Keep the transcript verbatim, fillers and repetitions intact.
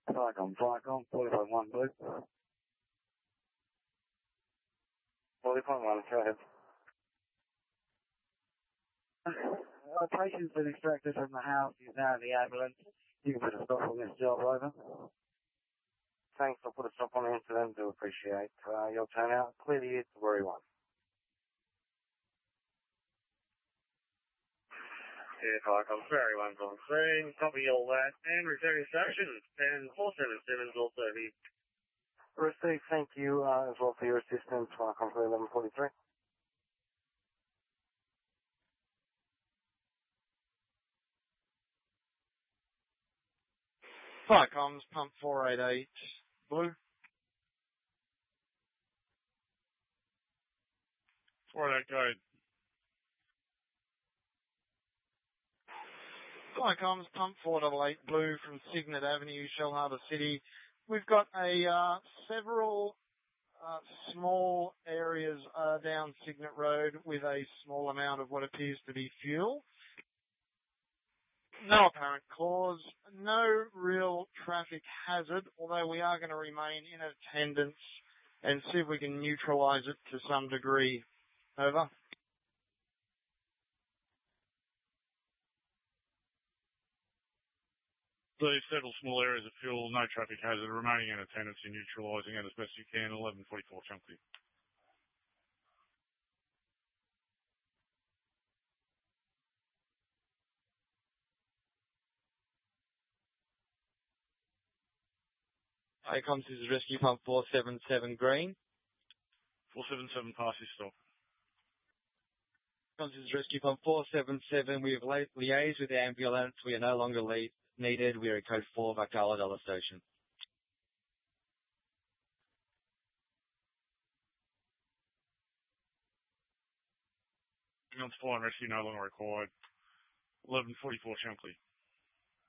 Flycom, Flycom, forty point one, blue. forty point one, go ahead. A patient's been extracted from the house. He's now in the ambulance. You can put a stop on this job, over. Thanks, I'll put a stop on the incident. Do appreciate uh, your turnout. Clearly it's worry one. Yeah, Flycom, Ferry one's on screen. Copy all that. And returning stations. And four seven seven's also here. Received, thank you uh, as well for your assistance. Flycom for eleven forty-three. Flycoms, pump four eight eight, blue. four eight eight, go ahead. Flycoms, pump four eight eight, blue from Cygnet Avenue, Shellharbour City. We've got a uh, several uh, small areas uh, down Cygnet Road with a small amount of what appears to be fuel. No apparent cause, no real traffic hazard, although we are going to remain in attendance and see if we can neutralise it to some degree. Over. There's several small areas of fuel, no traffic hazard, remaining in attendance and neutralising it as best you can, eleven forty-four Chunky. Flycoms, this is Rescue Pump four seven seven, green. four seven seven, pass your stop. Flycoms, this is Rescue Pump four seven seven. We have li liaised with the ambulance. We are no longer lead needed. We are at code four, Vakala Dollar Station. Ambulance fire and rescue no longer required. eleven forty-four Chunky.